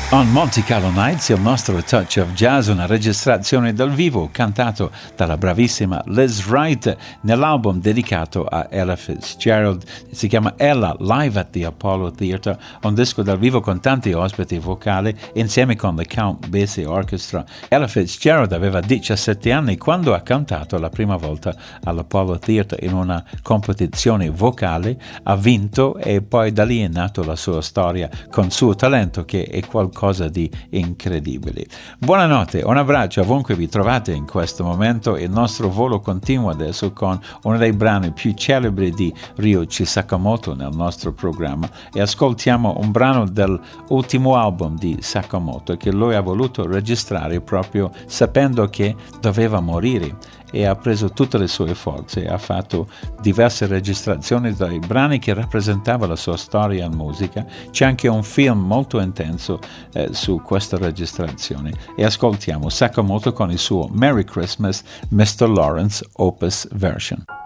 On Monte Carlo Nights, il nostro touch of jazz, una registrazione dal vivo cantato dalla bravissima Liz Wright nell'album dedicato a Ella Fitzgerald. Si chiama Ella Live at the Apollo Theatre, un disco dal vivo con tanti ospiti vocali insieme con the Count Basie Orchestra. Ella Fitzgerald aveva 17 anni quando ha cantato la prima volta all'Apollo Theatre in una competizione vocale, ha vinto e poi da lì è nata la sua storia con suo talento che è qualcosa di incredibile. Buonanotte, un abbraccio ovunque vi trovate in questo momento. Il nostro volo continua adesso con uno dei brani più celebri di Ryuichi Sakamoto nel nostro programma e ascoltiamo un brano dell'ultimo album di Sakamoto che lui ha voluto registrare proprio sapendo che doveva morire, e ha preso tutte le sue forze, ha fatto diverse registrazioni dei brani che rappresentavano la sua storia in musica. C'è anche un film molto intenso su questa registrazione e ascoltiamo Sakamoto con il suo Merry Christmas Mr. Lawrence Opus Version.